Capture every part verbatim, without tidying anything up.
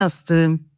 Natomiast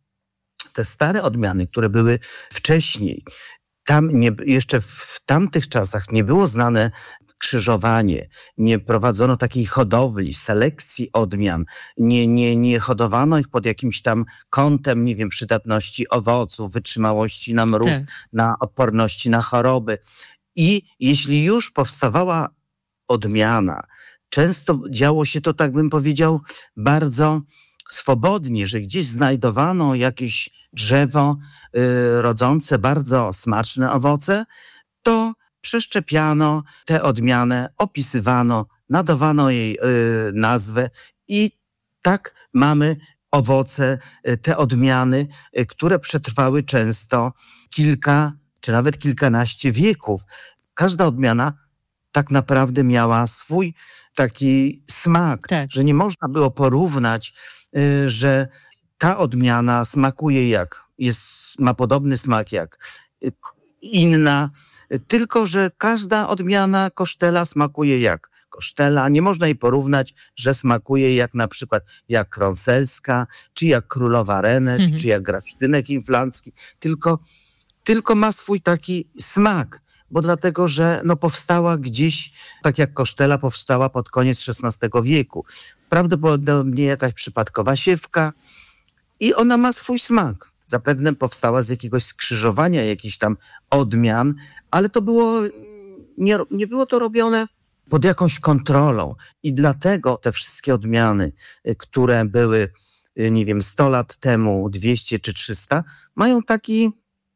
te stare odmiany, które były wcześniej, tam nie, jeszcze w tamtych czasach nie było znane krzyżowanie, nie prowadzono takiej hodowli, selekcji odmian, nie, nie, nie hodowano ich pod jakimś tam kątem, nie wiem, przydatności owoców, wytrzymałości na mróz, tak. na odporności na choroby. I jeśli już powstawała odmiana, często działo się to, tak bym powiedział, bardzo swobodnie, że gdzieś znajdowano jakieś drzewo y, rodzące bardzo smaczne owoce, to przeszczepiano tę odmianę, opisywano, nadawano jej y, nazwę i tak mamy owoce, y, te odmiany, y, które przetrwały często kilka czy nawet kilkanaście wieków. Każda odmiana tak naprawdę miała swój taki smak, tak. że nie można było porównać, y, że ta odmiana smakuje jak, jest, ma podobny smak jak y, inna, tylko że każda odmiana kosztela smakuje jak kosztela. Nie można jej porównać, że smakuje jak na przykład jak krąselska, czy jak królowa renet, mhm. czy jak grafsztynek inflancki, tylko, tylko ma swój taki smak, bo dlatego, że no powstała gdzieś, tak jak kosztela powstała pod koniec szesnastego wieku. Prawdopodobnie jakaś przypadkowa siewka i ona ma swój smak. Zapewne powstała z jakiegoś skrzyżowania jakichś tam odmian, ale to było, nie, nie było to robione pod jakąś kontrolą. I dlatego te wszystkie odmiany, które były, nie wiem, sto lat temu, dwieście czy trzysta, mają taki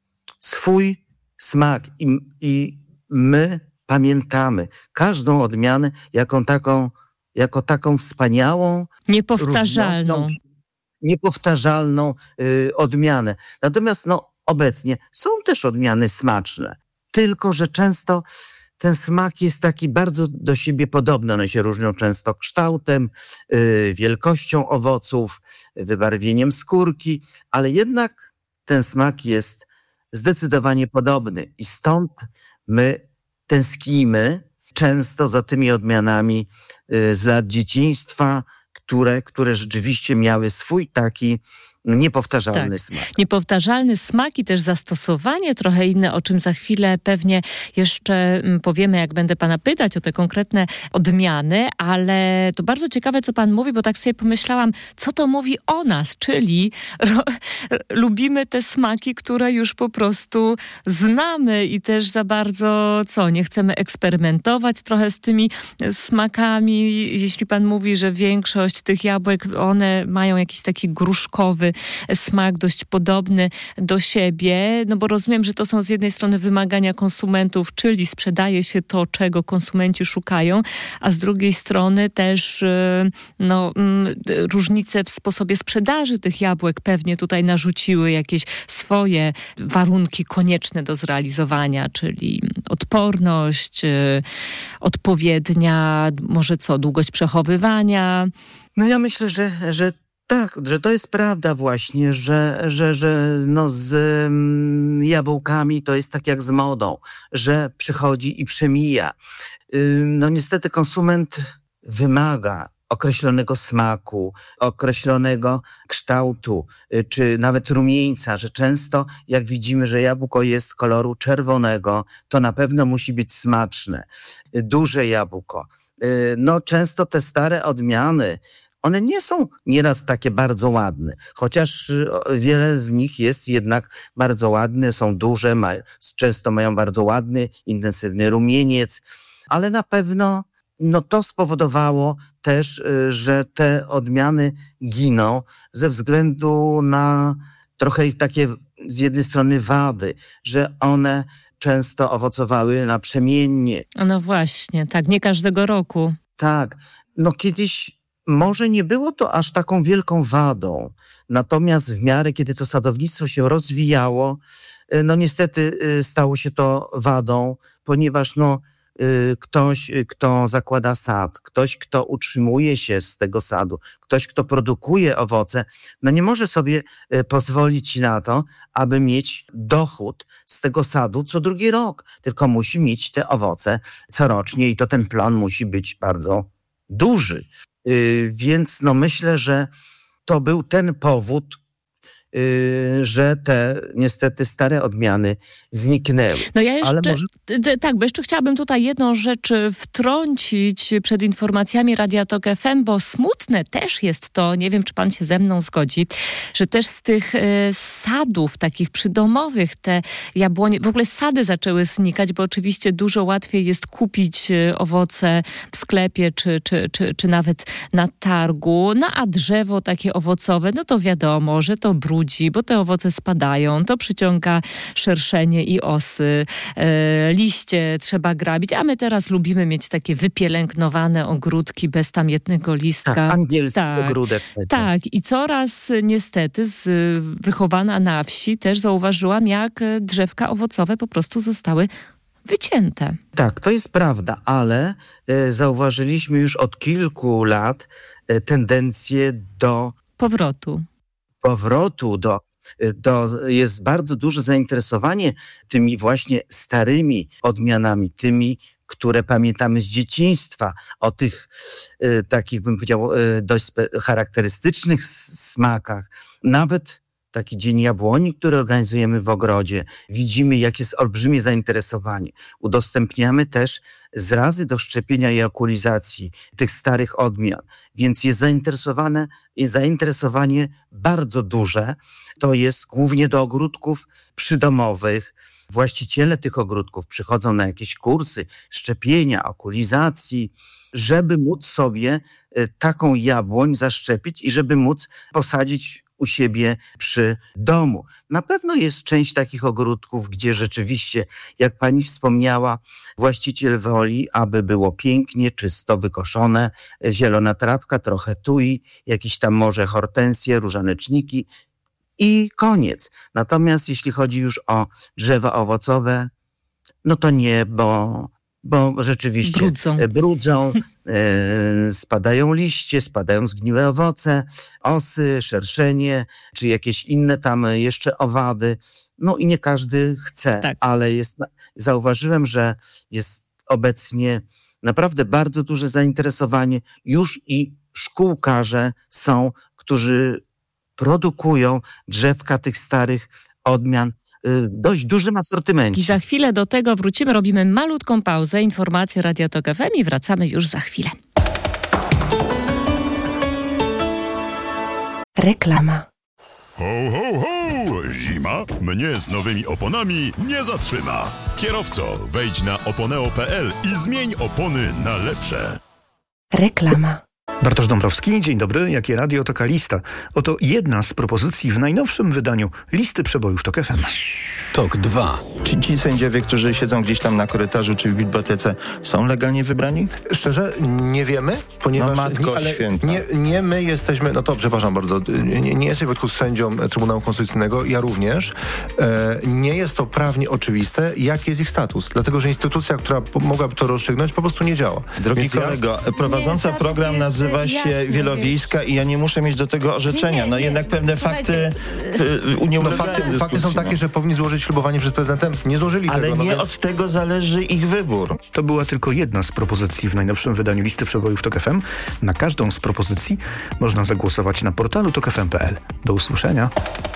swój smak. I, i my pamiętamy każdą odmianę jako taką, jako taką wspaniałą, niepowtarzalną. niepowtarzalną y, odmianę. Natomiast no, obecnie są też odmiany smaczne, tylko że często ten smak jest taki bardzo do siebie podobny. One się różnią często kształtem, y, wielkością owoców, wybarwieniem skórki, ale jednak ten smak jest zdecydowanie podobny i stąd my tęsknimy często za tymi odmianami y, z lat dzieciństwa, Które, które rzeczywiście miały swój taki niepowtarzalny tak. smak. Niepowtarzalny smak i też zastosowanie trochę inne, o czym za chwilę pewnie jeszcze powiemy, jak będę pana pytać o te konkretne odmiany, ale to bardzo ciekawe, co pan mówi, bo tak sobie pomyślałam, co to mówi o nas, czyli ro, lubimy te smaki, które już po prostu znamy i też za bardzo, co, nie chcemy eksperymentować trochę z tymi smakami. Jeśli pan mówi, że większość tych jabłek, one mają jakiś taki gruszkowy smak dość podobny do siebie, no bo rozumiem, że to są z jednej strony wymagania konsumentów, czyli sprzedaje się to, czego konsumenci szukają, a z drugiej strony też no, różnice w sposobie sprzedaży tych jabłek pewnie tutaj narzuciły jakieś swoje warunki konieczne do zrealizowania, czyli odporność, odpowiednia, może co, długość przechowywania. No ja myślę, że, że tak, że to jest prawda właśnie, że, że, że no z mm, jabłkami to jest tak jak z modą, że przychodzi i przemija. Yy, no niestety konsument wymaga określonego smaku, określonego kształtu, yy, czy nawet rumieńca, że często jak widzimy, że jabłko jest koloru czerwonego, to na pewno musi być smaczne. Yy, duże jabłko. Yy, no często te stare odmiany, one nie są nieraz takie bardzo ładne, chociaż wiele z nich jest jednak bardzo ładne, są duże, ma, często mają bardzo ładny, intensywny rumieniec, ale na pewno no, to spowodowało też, że te odmiany giną ze względu na trochę takie z jednej strony wady, że one często owocowały naprzemiennie. No właśnie, tak, nie każdego roku. Tak, no kiedyś może nie było to aż taką wielką wadą, natomiast w miarę, kiedy to sadownictwo się rozwijało, no niestety stało się to wadą, ponieważ no ktoś, kto zakłada sad, ktoś, kto utrzymuje się z tego sadu, ktoś, kto produkuje owoce, no nie może sobie pozwolić na to, aby mieć dochód z tego sadu co drugi rok, tylko musi mieć te owoce corocznie i to ten plon musi być bardzo duży. Więc no myślę, że to był ten powód, że te niestety stare odmiany zniknęły. No ja jeszcze, Ale może... tak, bo jeszcze chciałabym tutaj jedną rzecz wtrącić przed informacjami Radia Tok F M, bo smutne też jest to, nie wiem, czy pan się ze mną zgodzi, że też z tych e, sadów takich przydomowych te jabłonie, w ogóle sady zaczęły znikać, bo oczywiście dużo łatwiej jest kupić owoce w sklepie, czy, czy, czy, czy nawet na targu, no a drzewo takie owocowe, no to wiadomo, że to brudzi, bo te owoce spadają, to przyciąga szerszenie i osy, e, liście trzeba grabić, a my teraz lubimy mieć takie wypielęgnowane ogródki bez tam jednego listka. Tak, angielski tak, ogródek. Tak, i coraz niestety z, wychowana na wsi też zauważyłam, jak drzewka owocowe po prostu zostały wycięte. Tak, to jest prawda, ale e, zauważyliśmy już od kilku lat e, tendencję do powrotu. powrotu do, do, jest bardzo duże zainteresowanie tymi właśnie starymi odmianami, tymi, które pamiętamy z dzieciństwa, o tych y, takich, bym powiedział, y, dość spe- charakterystycznych smakach. Nawet taki Dzień Jabłoni, który organizujemy w ogrodzie, widzimy, jak jest olbrzymie zainteresowanie. Udostępniamy też zrazy do szczepienia i okulizacji tych starych odmian, więc jest zainteresowane, jest zainteresowanie bardzo duże. To jest głównie do ogródków przydomowych. Właściciele tych ogródków przychodzą na jakieś kursy szczepienia, okulizacji, żeby móc sobie taką jabłoń zaszczepić i żeby móc posadzić u siebie przy domu. Na pewno jest część takich ogródków, gdzie rzeczywiście, jak pani wspomniała, właściciel woli, aby było pięknie, czysto wykoszone, zielona trawka, trochę tui, jakieś tam może hortensje, różaneczniki i koniec. Natomiast jeśli chodzi już o drzewa owocowe, no to nie, bo bo rzeczywiście brudzą, brudzą e, spadają liście, spadają zgniłe owoce, osy, szerszenie, czy jakieś inne tam jeszcze owady. No i nie każdy chce, tak. Ale jest, zauważyłem, że jest obecnie naprawdę bardzo duże zainteresowanie. Już i szkółkarze są, którzy produkują drzewka tych starych odmian w dość dużym asortymencie. I za chwilę do tego wrócimy, robimy malutką pauzę, informacje Radia Tok F M i wracamy już za chwilę. Reklama. Ho, ho, ho! Zima mnie z nowymi oponami nie zatrzyma. Kierowco, wejdź na oponeo kropka p l i zmień opony na lepsze. Reklama. Bartosz Dąbrowski, dzień dobry. Jakie radio, taka lista. Oto jedna z propozycji w najnowszym wydaniu listy przebojów Tok F M. Tok dwa. Czy ci sędziowie, którzy siedzą gdzieś tam na korytarzu czy w bibliotece, są legalnie wybrani? Szczerze, nie wiemy, ponieważ... No matko nie, ale święta. Nie, nie my jesteśmy, no to przepraszam bardzo, nie, nie jesteś Wojtku sędzią Trybunału Konstytucyjnego, ja również. E, nie jest to prawnie oczywiste, jaki jest ich status, dlatego że instytucja, która po, mogłaby to rozstrzygnąć, po prostu nie działa. Drogi Więc kolego, ja... prowadząca nie, program nazywa się Wielowiejska i ja nie muszę mieć do tego orzeczenia. No jednak pewne fakty y, nie no, fakty, fakty są takie, że powinni złożyć ślubowanie przed prezydentem. Nie złożyli Ale tego. Ale nie no więc... od tego zależy ich wybór. To była tylko jedna z propozycji w najnowszym wydaniu listy przebojów Tok F M. Na każdą z propozycji można zagłosować na portalu tok f m kropka p l. Do usłyszenia.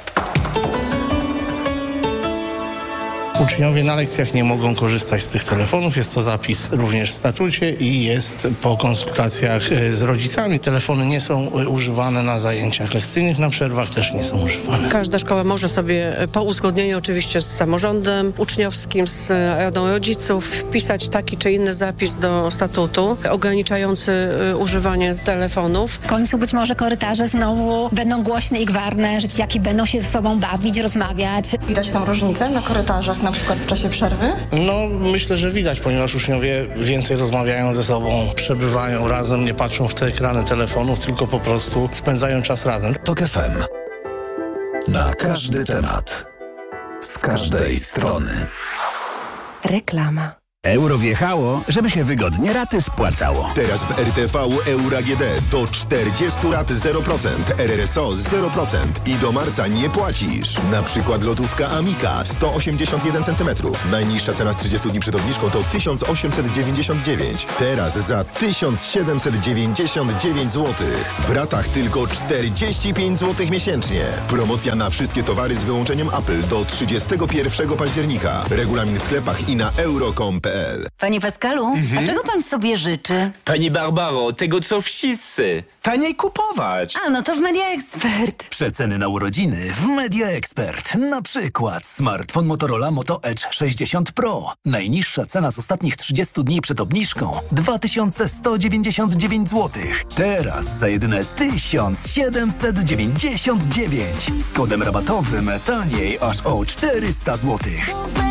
Uczniowie na lekcjach nie mogą korzystać z tych telefonów. Jest to zapis również w statucie i jest po konsultacjach z rodzicami. Telefony nie są używane na zajęciach lekcyjnych, na przerwach też nie są używane. Każda szkoła może sobie po uzgodnieniu oczywiście z samorządem uczniowskim, z radą rodziców wpisać taki czy inny zapis do statutu ograniczający używanie telefonów. W końcu być może korytarze znowu będą głośne i gwarne, że dzieciaki będą się ze sobą bawić, rozmawiać. Widać tam różnicę na korytarzach, na przykład w czasie przerwy? No, myślę, że widać, ponieważ uczniowie więcej rozmawiają ze sobą, przebywają razem, nie patrzą w te ekrany telefonów, tylko po prostu spędzają czas razem. Tok F M. Na każdy temat. Z każdej strony. Reklama. Euro wjechało, żeby się wygodnie raty spłacało. Teraz w R T V Euro A G D do czterdzieści rat zero procent, R R S O zero procent i do marca nie płacisz. Na przykład lotówka Amica sto osiemdziesiąt jeden centymetrów. Najniższa cena z trzydziestu dni przed obniżką to tysiąc osiemset dziewięćdziesiąt dziewięć. Teraz za tysiąc siedemset dziewięćdziesiąt dziewięć złotych. W ratach tylko czterdzieści pięć złotych miesięcznie. Promocja na wszystkie towary z wyłączeniem Apple do trzydziestego pierwszego października. Regulamin w sklepach i na euro kropka com kropka p l. Panie Pascalu, mhm. a czego pan sobie życzy? Pani Barbaro, tego co wszyscy. Taniej kupować. A, no to w Media Expert. Przeceny na urodziny w Media Expert. Na przykład smartfon Motorola Moto Edge sześćdziesiąt Pro. Najniższa cena z ostatnich trzydziestu dni przed obniżką dwa tysiące sto dziewięćdziesiąt dziewięć złotych. Teraz za jedyne tysiąc siedemset dziewięćdziesiąt dziewięć. Z kodem rabatowym taniej aż o czterysta złotych.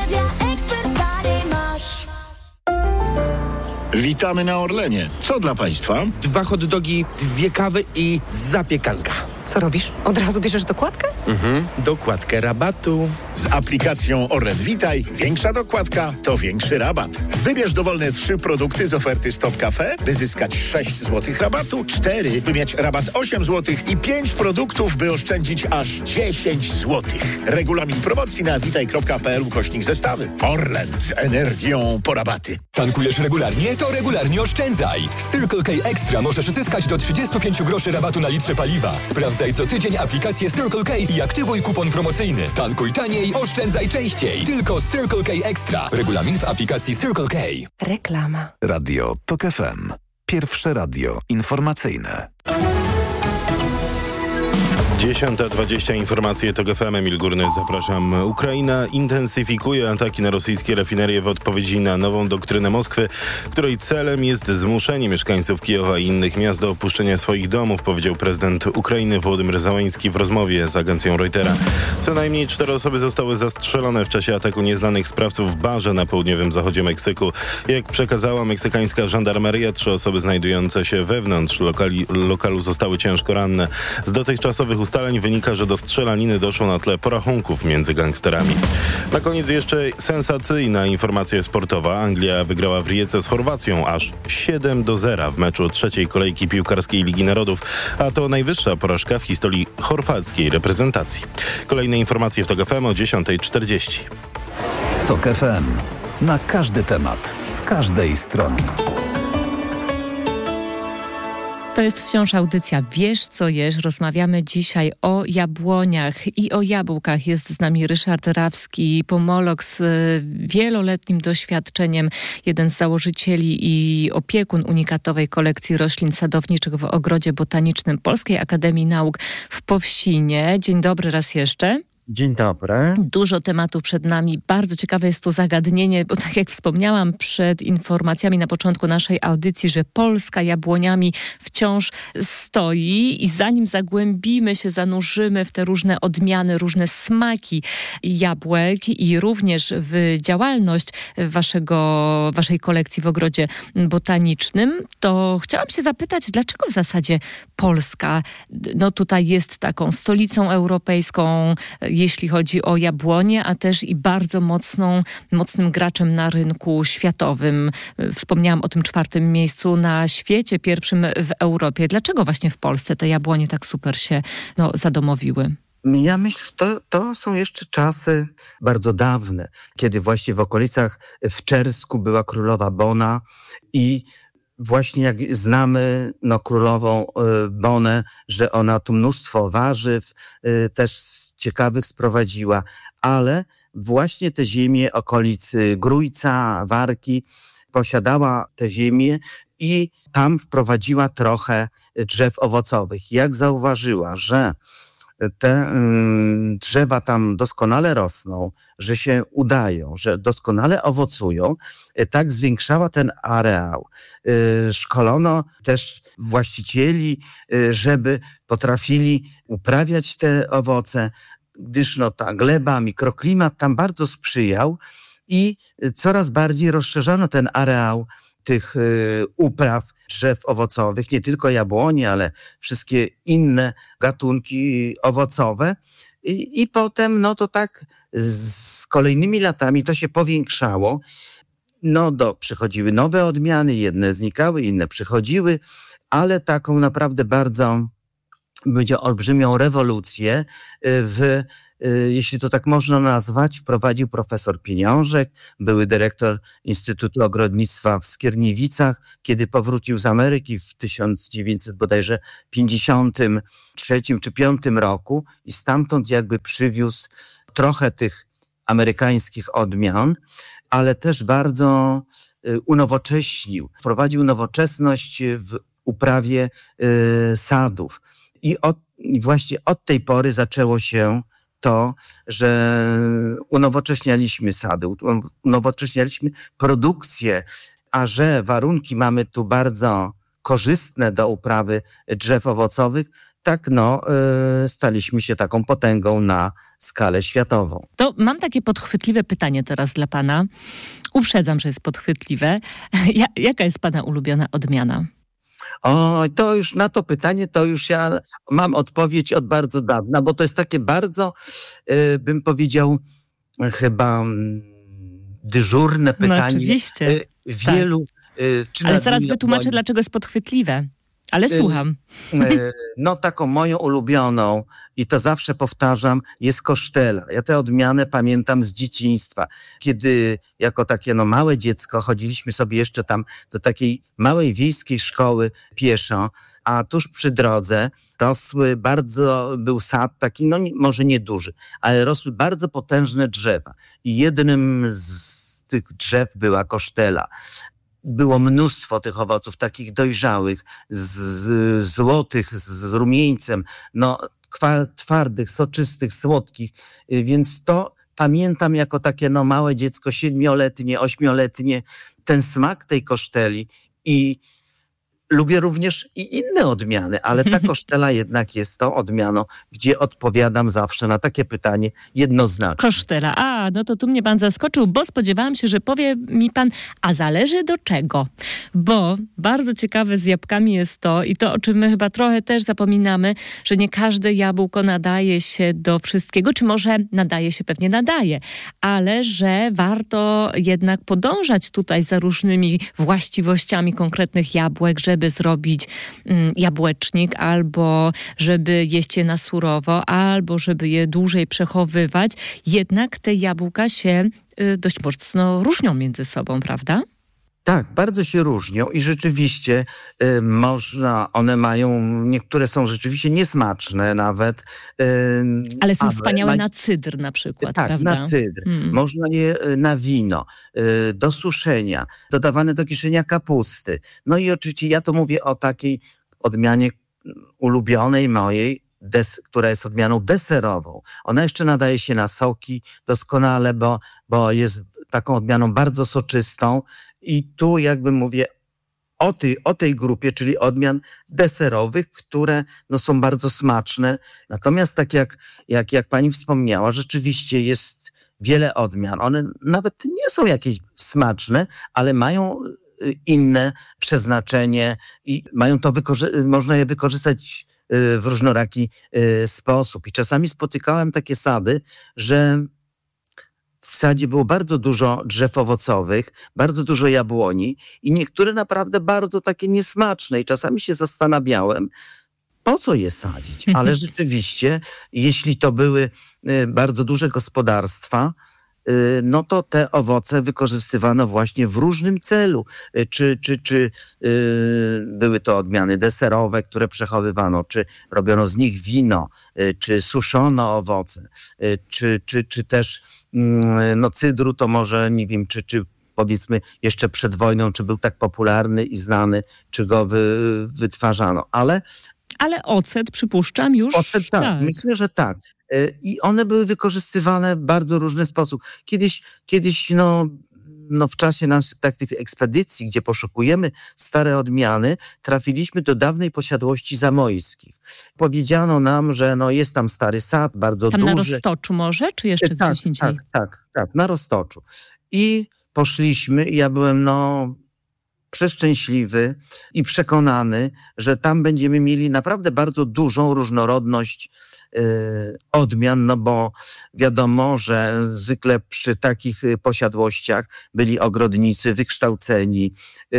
Witamy na Orlenie. Co dla Państwa? Dwa hot dogi, dwie kawy i zapiekanka. Co robisz? Od razu bierzesz dokładkę? Mhm, dokładkę rabatu. Z aplikacją Orlen Witaj większa dokładka to większy rabat. Wybierz dowolne trzy produkty z oferty Stop Cafe, by zyskać sześć złotych rabatu, cztery, by mieć rabat osiem złotych i pięć produktów, by oszczędzić aż dziesięć złotych. Regulamin promocji na witaj kropka p l ukośnik zestawy. Orlen z energią po rabaty. Tankujesz regularnie? To regularnie oszczędzaj. Z Circle K Extra możesz zyskać do trzydziestu pięciu groszy rabatu na litrze paliwa. Sprawdzaj co tydzień aplikację Circle K i aktywuj kupon promocyjny. Tankuj taniej, oszczędzaj częściej. Tylko z Circle K Extra. Regulamin w aplikacji Circle K. Reklama. Radio Tok F M. Pierwsze radio informacyjne. dziesiąta dwadzieścia informacje Tok F M. Emil Górny, zapraszam. Ukraina intensyfikuje ataki na rosyjskie rafinerie w odpowiedzi na nową doktrynę Moskwy, której celem jest zmuszenie mieszkańców Kijowa i innych miast do opuszczenia swoich domów, powiedział prezydent Ukrainy Wołodymyr Zełański w rozmowie z agencją Reutera. Co najmniej cztery osoby zostały zastrzelone w czasie ataku nieznanych sprawców w barze na południowym zachodzie Meksyku. Jak przekazała meksykańska żandarmeria, trzy osoby znajdujące się wewnątrz lokali, lokalu zostały ciężko ranne. Z dotychczasowych ustaleń wynika, że do strzelaniny doszło na tle porachunków między gangsterami. Na koniec jeszcze sensacyjna informacja sportowa. Anglia wygrała w Rijece z Chorwacją aż siedem do zera w meczu trzeciej kolejki piłkarskiej Ligi Narodów, a to najwyższa porażka w historii chorwackiej reprezentacji. Kolejne informacje w Tok F M o dziesiąta czterdzieści. Tok F M. Na każdy temat, z każdej strony. To jest wciąż audycja Wiesz co jesz. Rozmawiamy dzisiaj o jabłoniach i o jabłkach. Jest z nami Ryszard Rawski, pomolog z wieloletnim doświadczeniem, jeden z założycieli i opiekun unikatowej kolekcji roślin sadowniczych w Ogrodzie Botanicznym Polskiej Akademii Nauk w Powsinie. Dzień dobry raz jeszcze. Dzień dobry. Dużo tematów przed nami. Bardzo ciekawe jest to zagadnienie, bo tak jak wspomniałam przed informacjami na początku naszej audycji, że Polska jabłoniami wciąż stoi i zanim zagłębimy się, zanurzymy w te różne odmiany, różne smaki jabłek i również w działalność waszego, waszej kolekcji w Ogrodzie Botanicznym, to chciałam się zapytać, dlaczego w zasadzie Polska no tutaj jest taką stolicą europejską, jeśli chodzi o jabłonie, a też i bardzo mocną, mocnym graczem na rynku światowym. Wspomniałam o tym czwartym miejscu na świecie, pierwszym w Europie. Dlaczego właśnie w Polsce te jabłonie tak super się no, zadomowiły? Ja myślę, że to, to są jeszcze czasy bardzo dawne, kiedy właśnie w okolicach w Czersku była królowa Bona i właśnie jak znamy no, królową Bonę, że ona tu mnóstwo warzyw też ciekawych sprowadziła, ale właśnie te ziemie okolicy Grójca, Warki posiadała te ziemie i tam wprowadziła trochę drzew owocowych. Jak zauważyła, że te y, drzewa tam doskonale rosną, że się udają, że doskonale owocują, y, tak zwiększała ten areał. Y, szkolono też właścicieli, y, żeby potrafili uprawiać te owoce, gdyż no, ta gleba, mikroklimat tam bardzo sprzyjał i y, coraz bardziej rozszerzano ten areał tych y, upraw drzew owocowych, nie tylko jabłonie, ale wszystkie inne gatunki owocowe. I, i potem, no to tak z kolejnymi latami to się powiększało. No, do, przychodziły nowe odmiany, jedne znikały, inne przychodziły, ale taką naprawdę bardzo, będzie olbrzymią rewolucję w, jeśli to tak można nazwać, wprowadził profesor Pieniążek, były dyrektor Instytutu Ogrodnictwa w Skierniewicach, kiedy powrócił z Ameryki w tysiąc dziewięćset bodajże pięćdziesiątym trzecim czy piątym roku i stamtąd jakby przywiózł trochę tych amerykańskich odmian, ale też bardzo unowocześnił, wprowadził nowoczesność w uprawie y, sadów. I, od, I właśnie od tej pory zaczęło się to, że unowocześnialiśmy sady, unowocześnialiśmy produkcję, a że warunki mamy tu bardzo korzystne do uprawy drzew owocowych, tak no, y, staliśmy się taką potęgą na skalę światową. To mam takie podchwytliwe pytanie teraz dla pana. Uprzedzam, że jest podchwytliwe. Ja, jaka jest pana ulubiona odmiana? O, to już na to pytanie, to już ja mam odpowiedź od bardzo dawna, bo to jest takie bardzo, y, bym powiedział, chyba mm, dyżurne pytanie. No oczywiście. Y, wielu... Tak. Y, czy Ale zaraz wytłumaczę, moim... dlaczego jest podchwytliwe. Ale słucham. No taką moją ulubioną i to zawsze powtarzam, jest kosztela. Ja tę odmianę pamiętam z dzieciństwa, kiedy jako takie no małe dziecko chodziliśmy sobie jeszcze tam do takiej małej wiejskiej szkoły pieszo, a tuż przy drodze rosły bardzo, był sad taki, no może nieduży, ale rosły bardzo potężne drzewa i jednym z tych drzew była kosztela. Było mnóstwo tych owoców, takich dojrzałych, z, z, złotych, z, z rumieńcem, no kwa, twardych, soczystych, słodkich, więc to pamiętam jako takie no małe dziecko, siedmioletnie, ośmioletnie, ten smak tej koszteli i lubię również i inne odmiany, ale ta kosztela jednak jest tą odmianą, gdzie odpowiadam zawsze na takie pytanie jednoznacznie. Kosztela. A, no to tu mnie pan zaskoczył, bo spodziewałam się, że powie mi pan, a zależy do czego? Bo bardzo ciekawe z jabłkami jest to, i to o czym my chyba trochę też zapominamy, że nie każde jabłko nadaje się do wszystkiego, czy może nadaje się, pewnie nadaje, ale że warto jednak podążać tutaj za różnymi właściwościami konkretnych jabłek, żeby żeby zrobić mm, jabłecznik, albo żeby jeść je na surowo, albo żeby je dłużej przechowywać. Jednak te jabłka się y, dość mocno różnią między sobą, prawda? Tak, bardzo się różnią i rzeczywiście y, można, one mają, niektóre są rzeczywiście niesmaczne nawet. Y, ale są wspaniałe ma... na cydr na przykład, tak, prawda? na cydr. Hmm. Można je na wino, y, do suszenia, dodawane do kiszenia kapusty. No i oczywiście ja to mówię o takiej odmianie ulubionej mojej, Des, która jest odmianą deserową. Ona jeszcze nadaje się na soki doskonale, bo, bo jest taką odmianą bardzo soczystą i tu jakby mówię o tej, o tej grupie, czyli odmian deserowych, które no, są bardzo smaczne. Natomiast tak jak, jak, jak pani wspomniała, rzeczywiście jest wiele odmian. One nawet nie są jakieś smaczne, ale mają inne przeznaczenie i mają to wykorzy- można je wykorzystać w różnoraki sposób. I czasami spotykałem takie sady, że w sadzie było bardzo dużo drzew owocowych, bardzo dużo jabłoni i niektóre naprawdę bardzo takie niesmaczne. I czasami się zastanawiałem, po co je sadzić? Ale rzeczywiście, jeśli to były bardzo duże gospodarstwa, no to te owoce wykorzystywano właśnie w różnym celu. Czy, czy, czy yy, były to odmiany deserowe, które przechowywano, czy robiono z nich wino, yy, czy suszono owoce, yy, czy, czy, czy też yy, no cydru to może, nie wiem, czy, czy powiedzmy jeszcze przed wojną, czy był tak popularny i znany, czy go wy, wytwarzano. Ale Ale ocet, przypuszczam, już... Ocet, tak. tak. Myślę, że tak. I one były wykorzystywane w bardzo różny sposób. Kiedyś, kiedyś no, no w czasie naszych takich ekspedycji, gdzie poszukujemy stare odmiany, trafiliśmy do dawnej posiadłości zamojskich. Powiedziano nam, że no jest tam stary sad, bardzo tam duży. Tam na Roztoczu może, czy jeszcze tak, gdzieś indziej? Tak, tak, tak, na Roztoczu. I poszliśmy i ja byłem no przeszczęśliwy i przekonany, że tam będziemy mieli naprawdę bardzo dużą różnorodność y, odmian, no bo wiadomo, że zwykle przy takich posiadłościach byli ogrodnicy wykształceni,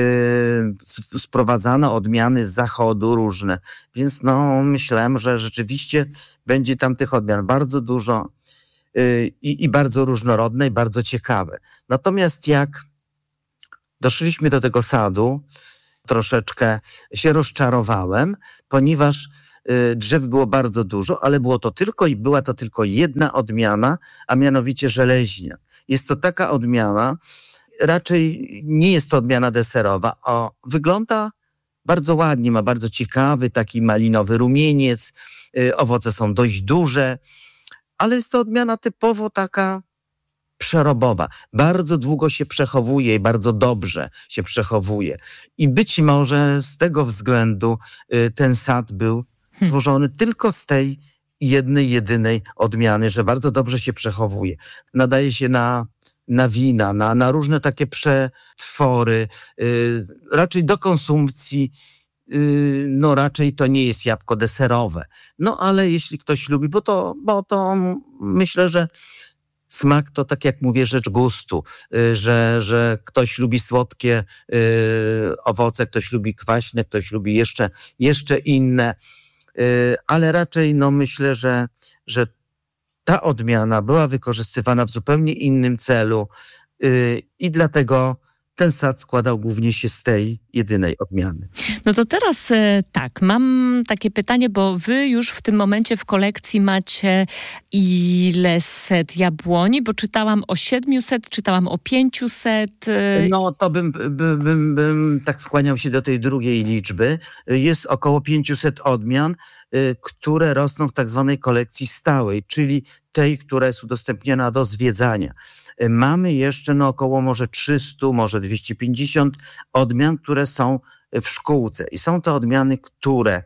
y, sprowadzano odmiany z zachodu różne, więc no myślałem, że rzeczywiście będzie tam tych odmian bardzo dużo y, i, i bardzo różnorodne i bardzo ciekawe. Natomiast jak doszliśmy do tego sadu, troszeczkę się rozczarowałem, ponieważ y, drzew było bardzo dużo, ale było to tylko i była to tylko jedna odmiana, a mianowicie żeleźnia. Jest to taka odmiana, raczej nie jest to odmiana deserowa, a wygląda bardzo ładnie, ma bardzo ciekawy taki malinowy rumieniec, y, owoce są dość duże, ale jest to odmiana typowo taka przerobowa. Bardzo długo się przechowuje i bardzo dobrze się przechowuje. I być może z tego względu y, ten sad był hmm. złożony tylko z tej jednej, jedynej odmiany, że bardzo dobrze się przechowuje. Nadaje się na, na wina, na, na różne takie przetwory, y, raczej do konsumpcji. Y, no raczej to nie jest jabłko deserowe. No ale jeśli ktoś lubi, bo to, bo to myślę, że smak to, tak jak mówię, rzecz gustu, że, że ktoś lubi słodkie y, owoce, ktoś lubi kwaśne, ktoś lubi jeszcze, jeszcze inne, y, ale raczej no myślę, że, że ta odmiana była wykorzystywana w zupełnie innym celu y, i dlatego ten sad składał głównie się z tej jedynej odmiany. No to teraz e, tak, mam takie pytanie, bo wy już w tym momencie w kolekcji macie ile set jabłoni? Bo czytałam o siedmiuset, czytałam o pięciuset. E... No to bym, bym, bym, bym tak skłaniał się do tej drugiej liczby. Jest około pięciuset odmian, y, które rosną w tak zwanej kolekcji stałej, czyli tej, która jest udostępniona do zwiedzania. Mamy jeszcze no około może trzysta, może dwieście pięćdziesiąt odmian, które są w szkółce. I są to odmiany, które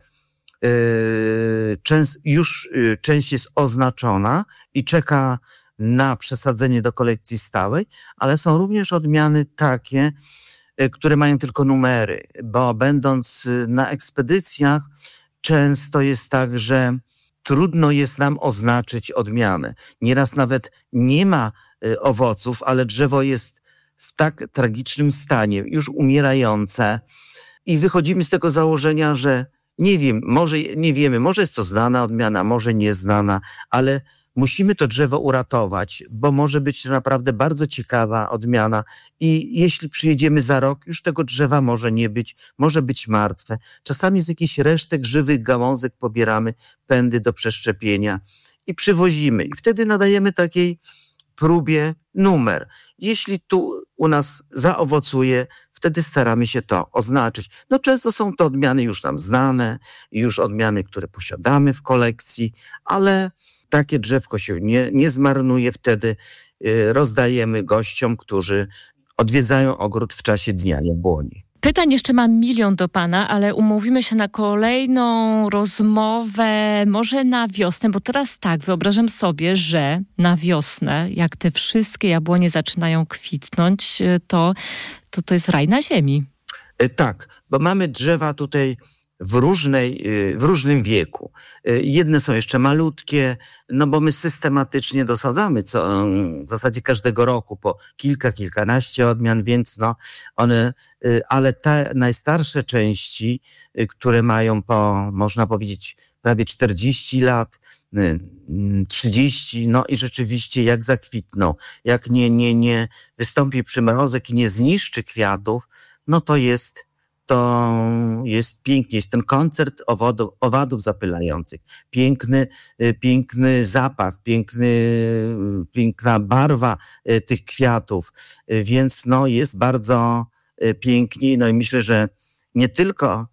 yy, częst, już yy, część jest oznaczona i czeka na przesadzenie do kolekcji stałej, ale są również odmiany takie, yy, które mają tylko numery, bo będąc yy, na ekspedycjach często jest tak, że trudno jest nam oznaczyć odmianę. Nieraz nawet nie ma owoców, ale drzewo jest w tak tragicznym stanie, już umierające i wychodzimy z tego założenia, że nie wiem, może nie wiemy, może jest to znana odmiana, może nieznana, ale musimy to drzewo uratować, bo może być to naprawdę bardzo ciekawa odmiana i jeśli przyjedziemy za rok, już tego drzewa może nie być, może być martwe. Czasami z jakichś resztek żywych gałązek pobieramy pędy do przeszczepienia i przywozimy i wtedy nadajemy takiej próbie numer. Jeśli tu u nas zaowocuje, wtedy staramy się to oznaczyć. No często są to odmiany już nam znane, już odmiany, które posiadamy w kolekcji, ale takie drzewko się nie, nie zmarnuje, wtedy y, rozdajemy gościom, którzy odwiedzają ogród w czasie Dnia Jabłoni. Pytań jeszcze mam milion do pana, ale umówimy się na kolejną rozmowę, może na wiosnę, bo teraz tak, wyobrażam sobie, że na wiosnę, jak te wszystkie jabłonie zaczynają kwitnąć, to to, to jest raj na ziemi. Tak, bo mamy drzewa tutaj w różnej, w różnym wieku. Jedne są jeszcze malutkie, no bo my systematycznie dosadzamy co, w zasadzie każdego roku po kilka, kilkanaście odmian, więc no one, ale te najstarsze części, które mają po, można powiedzieć, prawie czterdzieści lat, trzydzieści, no i rzeczywiście jak zakwitną, jak nie, nie, nie wystąpi przymrozek i nie zniszczy kwiatów, no to jest to jest pięknie, jest ten koncert owadów, owadów zapylających, piękny, piękny zapach, piękny, piękna barwa tych kwiatów, więc no jest bardzo pięknie, no i myślę, że nie tylko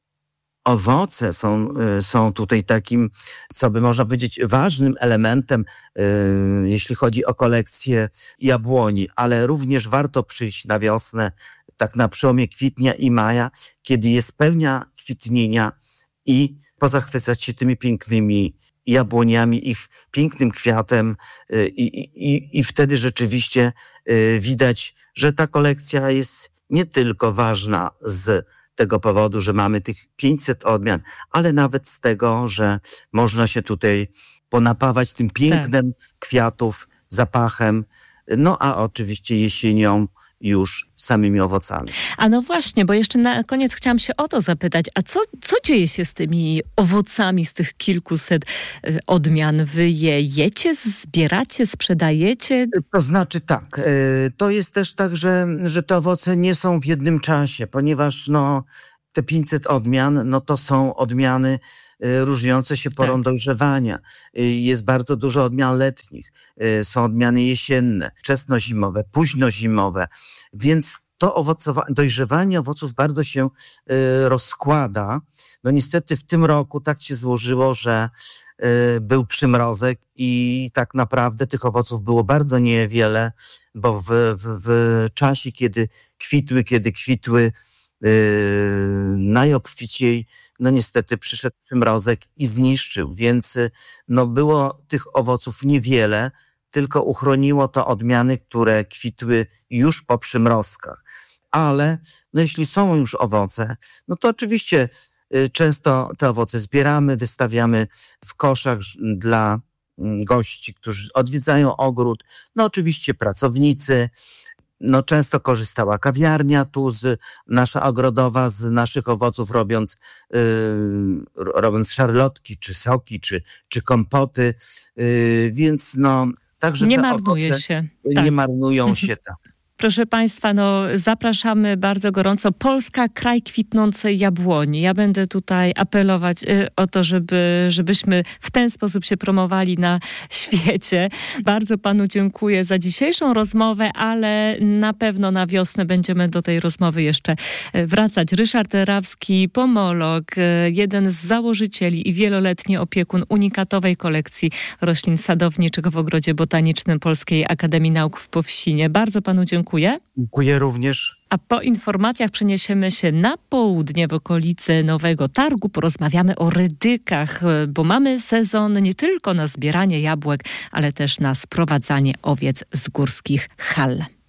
owoce są, są tutaj takim, co by można powiedzieć, ważnym elementem, jeśli chodzi o kolekcję jabłoni, ale również warto przyjść na wiosnę, tak na przełomie kwietnia i maja, kiedy jest pełnia kwitnienia i pozachwycać się tymi pięknymi jabłoniami, ich pięknym kwiatem i, i, i wtedy rzeczywiście widać, że ta kolekcja jest nie tylko ważna z tego powodu, że mamy tych pięćset odmian, ale nawet z tego, że można się tutaj ponapawać tym pięknem tak. kwiatów, zapachem, no a oczywiście jesienią już samymi owocami. A no właśnie, bo jeszcze na koniec chciałam się o to zapytać, a co, co dzieje się z tymi owocami, z tych kilkuset y, odmian? Wy je jecie, zbieracie, sprzedajecie? To znaczy tak, y, to jest też tak, że, że te owoce nie są w jednym czasie, ponieważ no, te pięćset odmian, no to są odmiany różniące się porą tak. dojrzewania. Jest bardzo dużo odmian letnich, są odmiany jesienne, wczesnozimowe, późnozimowe, więc to owocowa- dojrzewanie owoców bardzo się y, rozkłada. No niestety w tym roku tak się złożyło, że y, był przymrozek i tak naprawdę tych owoców było bardzo niewiele, bo w, w, w czasie, kiedy kwitły, kiedy kwitły Yy, najobficiej, no niestety przyszedł przymrozek i zniszczył, więc no było tych owoców niewiele, tylko uchroniło to odmiany, które kwitły już po przymrozkach. Ale no jeśli są już owoce, no to oczywiście yy, często te owoce zbieramy, wystawiamy w koszach dla yy, gości, którzy odwiedzają ogród, no oczywiście pracownicy. No często korzystała kawiarnia tu, z, nasza ogrodowa, z naszych owoców, robiąc, yy, robiąc szarlotki, czy soki, czy, czy kompoty, yy, więc no, także nie te marnuje owoce się. nie tak. marnują się tam. Proszę Państwa, no zapraszamy bardzo gorąco. Polska, kraj kwitnącej jabłoni. Ja będę tutaj apelować y, o to, żeby, żebyśmy w ten sposób się promowali na świecie. Bardzo Panu dziękuję za dzisiejszą rozmowę, ale na pewno na wiosnę będziemy do tej rozmowy jeszcze wracać. Ryszard Rawski, pomolog, y, jeden z założycieli i wieloletni opiekun unikatowej kolekcji roślin sadowniczych w Ogrodzie Botanicznym Polskiej Akademii Nauk w Powsinie. Bardzo Panu dziękuję. Dziękuję również. A po informacjach przeniesiemy się na południe, w okolice Nowego Targu. Porozmawiamy o rydykach, bo mamy sezon nie tylko na zbieranie jabłek, ale też na sprowadzanie owiec z górskich hal.